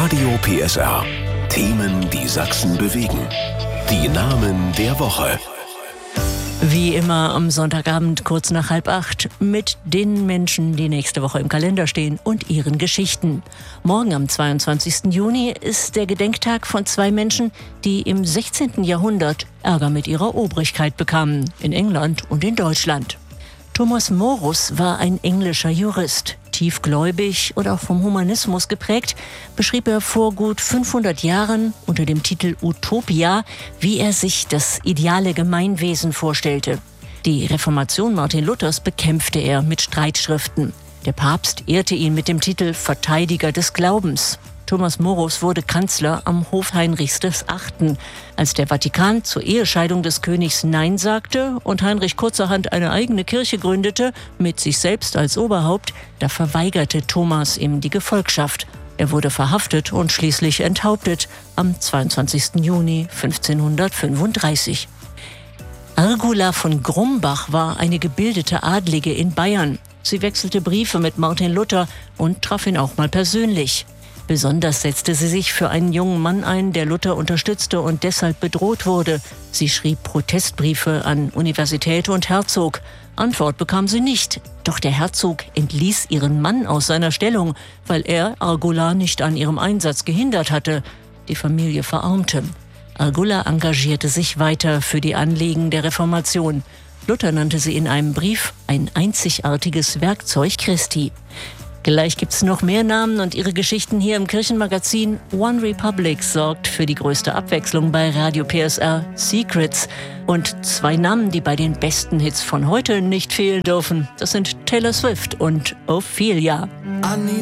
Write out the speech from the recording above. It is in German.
Radio PSR. Themen, die Sachsen bewegen. Die Namen der Woche. Wie immer am Sonntagabend kurz nach 7:30 mit den Menschen, die nächste Woche im Kalender stehen und ihren Geschichten. Morgen am 22. Juni ist der Gedenktag von zwei Menschen, die im 16. Jahrhundert Ärger mit ihrer Obrigkeit bekamen, in England und in Deutschland. Thomas Morus war ein englischer Jurist. Tiefgläubig und auch vom Humanismus geprägt, beschrieb er vor gut 500 Jahren unter dem Titel Utopia, wie er sich das ideale Gemeinwesen vorstellte. Die Reformation Martin Luthers bekämpfte er mit Streitschriften. Der Papst ehrte ihn mit dem Titel Verteidiger des Glaubens. Thomas Morus wurde Kanzler am Hof Heinrichs VIII. Als der Vatikan zur Ehescheidung des Königs Nein sagte und Heinrich kurzerhand eine eigene Kirche gründete, mit sich selbst als Oberhaupt, da verweigerte Thomas ihm die Gefolgschaft. Er wurde verhaftet und schließlich enthauptet am 22. Juni 1535. Argula von Grumbach war eine gebildete Adlige in Bayern. Sie wechselte Briefe mit Martin Luther und traf ihn auch mal persönlich. Besonders setzte sie sich für einen jungen Mann ein, der Luther unterstützte und deshalb bedroht wurde. Sie schrieb Protestbriefe an Universität und Herzog. Antwort bekam sie nicht. Doch der Herzog entließ ihren Mann aus seiner Stellung, weil er Argula nicht an ihrem Einsatz gehindert hatte. Die Familie verarmte. Argula engagierte sich weiter für die Anliegen der Reformation. Luther nannte sie in einem Brief ein einzigartiges Werkzeug Christi. Gleich gibt's noch mehr Namen und ihre Geschichten hier im Kirchenmagazin. One Republic sorgt für die größte Abwechslung bei Radio PSR, Secrets. Und zwei Namen, die bei den besten Hits von heute nicht fehlen dürfen. Das sind Taylor Swift und Ophelia.